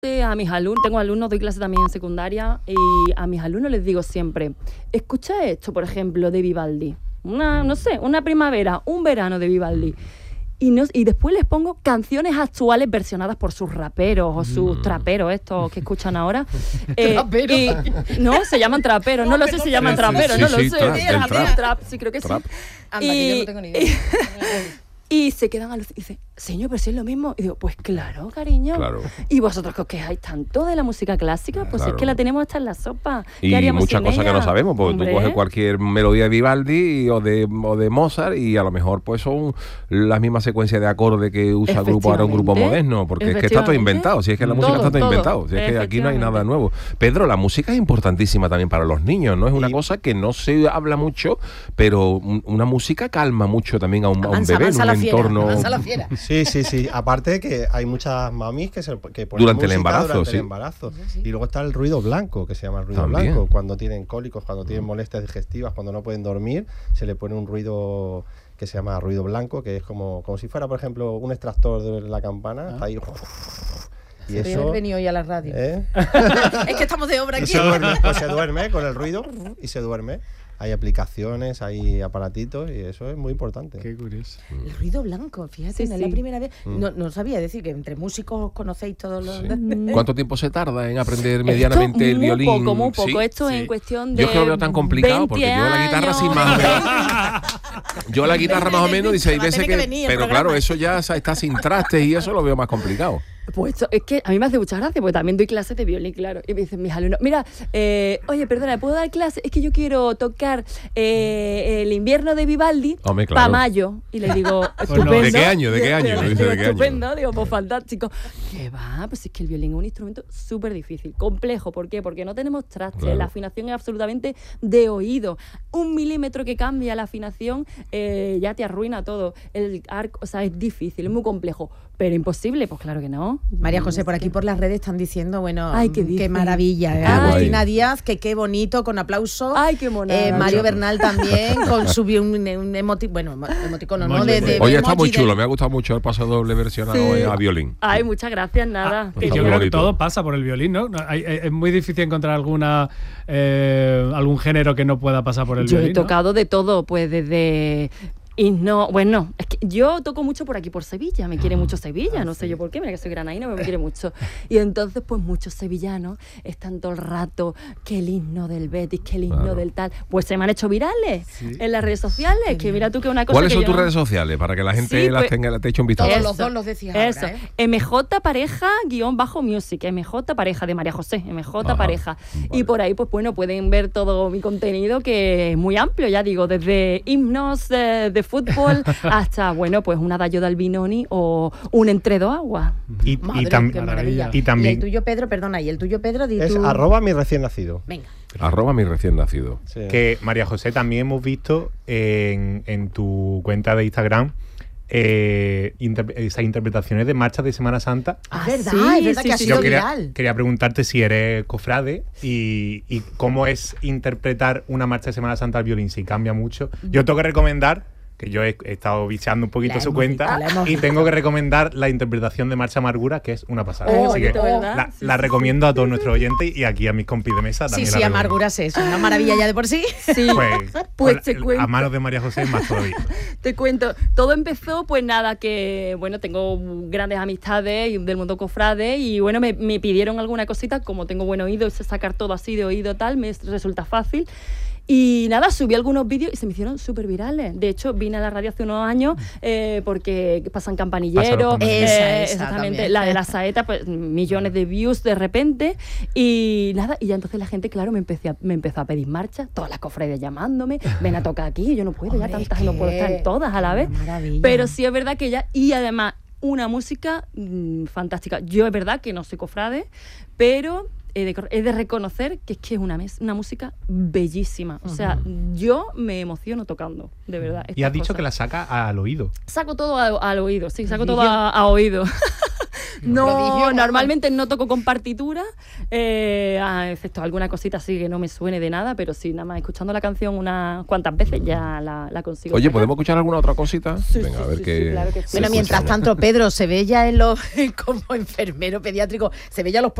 A mis alumnos, tengo alumnos, doy clase también en secundaria, y a mis alumnos les digo siempre, escucha esto, por ejemplo, de Vivaldi, una primavera, un verano de Vivaldi, y después les pongo canciones actuales versionadas por sus raperos o sus traperos, estos que escuchan ahora. No, se llaman traperos, no lo sé si se llaman traperos, no lo sé. Trap, sí, creo que sí. Anda, que yo no tengo ni idea. Y se quedan alucinados y dicen, señor, pero si es lo mismo. Y digo, pues claro, cariño. Claro. Y vosotros que os quejáis tanto de la música clásica, pues Claro. es que la tenemos hasta en la sopa. Y muchas cosas que no sabemos, porque tú coges cualquier melodía de Vivaldi o de Mozart y a lo mejor pues son las mismas secuencias de acordes que usa el grupo ahora, un grupo moderno, porque es que está todo inventado, si es que la música está todo inventado, si es que aquí no hay nada nuevo. Pedro, la música es importantísima también para los niños, ¿no? Es una cosa que no se habla mucho, pero una música calma mucho también a un bebé en un entorno. Sí. Aparte que hay muchas mamis que ponen durante el música embarazo, durante sí. el embarazo. Y luego está el ruido blanco, que se llama el ruido También. blanco. Cuando tienen cólicos, cuando tienen molestias digestivas, cuando no pueden dormir, se le pone un ruido que se llama ruido blanco, que es como si fuera, por ejemplo, un extractor de la campana. Está ahí. Y Podría eso, haber venido hoy a la radio. ¿eh? Es que estamos de obra Y aquí. se duerme con el ruido y se duerme. Hay aplicaciones, hay aparatitos y eso es muy importante. Qué curioso. El ruido blanco, fíjate, Sí, no es sí. la primera vez. No sabía decir que entre músicos conocéis todos los... Sí. ¿Cuánto tiempo se tarda en aprender medianamente el violín? Muy poco. ¿Sí? Esto es en cuestión de Yo es que lo veo tan complicado, porque yo la guitarra sin más o menos. Yo la guitarra más o menos, dice, hay Va a veces tener que. que venir el Pero programa. claro, eso ya está sin trastes y eso lo veo más complicado. Pues esto, es que a mí me hace mucha gracia, porque también doy clases de violín, claro. Y me dicen mis alumnos, mira, oye, perdona, ¿puedo dar clases? Es que yo quiero tocar el invierno de Vivaldi Hombre, para claro. mayo. Y le digo, no. estupendo. ¿De qué año? ¿De qué año? Digo, Dice, ¿de qué año? estupendo, digo, pues fantástico. ¿Qué va? Pues es que el violín es un instrumento súper difícil, complejo. ¿Por qué? Porque no tenemos trastes, Claro. la afinación es absolutamente de oído. 1 milímetro que cambia la afinación ya te arruina todo. El arco, o sea, es difícil, es muy complejo. Pero imposible, pues claro que no. María José, por aquí por las redes están diciendo, bueno, Ay, ¿qué qué dicen? maravilla. Ay. Agustina Díaz, que qué bonito, con aplauso. Ay, qué monada. Mario Bernal también, con un emoticono, ¿no? Oye, está muy emoji chulo, me ha gustado mucho el paso doble versionado Sí. a violín. Ay, muchas gracias, nada. pues Yo muy creo que bonito. todo pasa por el violín, ¿no? Es muy difícil encontrar algún género que no pueda pasar por el Yo violín. he tocado de todo, pues desde... Y no, bueno, es que yo toco mucho por aquí, por Sevilla, me quiere mucho Sevilla, no sé yo por qué, mira que soy granaína, pero me quiere mucho. Y entonces, pues muchos sevillanos están todo el rato, que el himno del Betis, que el himno Claro. del tal, pues se me han hecho virales en las redes sociales, que mira tú que una cosa ¿Cuáles que son yo tus no- redes sociales? Para que la gente Sí, las pues, tenga, te eche un vistazo. Todos los dos los decías ahora, Eso, ¿eh? MJ Pareja _music, MJ Pareja de María José, MJ Ajá, Pareja. vale. Y por ahí, pues bueno, pueden ver todo mi contenido, que es muy amplio, ya digo, desde himnos de fútbol hasta, bueno, pues un adagio de Albinoni o un entre dos aguas. Y Madre, tam- qué maravilla. y también- el tuyo, Pedro, perdona, y el tuyo, Pedro, di Es tú... @mi recién nacido. Venga. @mi recién nacido. Sí. Que María José, también hemos visto en tu cuenta de Instagram esas interpretaciones de marchas de Semana Santa. Es verdad que ha sido Yo viral. quería preguntarte si eres cofrade y cómo es interpretar una marcha de Semana Santa al violín, si cambia mucho. Yo tengo que recomendar, que yo he estado viciando un poquito La su hemos cuenta, visto, la hemos y visto. tengo que recomendar la interpretación de Marcha Amargura, que es una pasada. Oh, Así que bonito, ¿verdad? la recomiendo a todos nuestros oyentes y aquí a mis compis de mesa Sí, también. sí, la recomiendo. amarguras es una maravilla ya de por sí. Sí, Pues, pues te cuento. a manos de María José más todavía. Te cuento, todo empezó, pues nada, que bueno, tengo grandes amistades y del mundo cofrade y bueno, me pidieron alguna cosita, como tengo buen oído y sé sacar todo así de oído tal, me resulta fácil. Y nada, subí algunos vídeos y se me hicieron súper virales. De hecho, vine a la radio hace unos años porque pasan campanilleros. Esa exactamente. también. La de la saeta, pues millones de views de repente. Y nada, y ya entonces la gente, claro, me empezó a pedir marchas. Todas las cofradías llamándome. Ven a tocar aquí. Yo no puedo, ya Hombre, tantas, es no puedo que estar en todas a la vez. una maravilla. Pero sí es verdad que ya... Y además, una música fantástica. Yo es verdad que no soy cofrade, pero... He de reconocer que es una música bellísima. O sea, yo me emociono tocando, de verdad. Y has dicho que la saca al oído. Saco todo al oído, sí, saco todo a oído. No, normalmente no toco con partitura, excepto alguna cosita así que no me suene de nada, pero sí, nada más escuchando la canción unas cuantas veces ya la consigo. Oye, ¿podemos escuchar alguna otra cosita? Sí, Venga, sí, a ver sí, qué. sí, claro que sí. Bueno, mientras tanto, Pedro, se ve ya como enfermero pediátrico, se ve ya los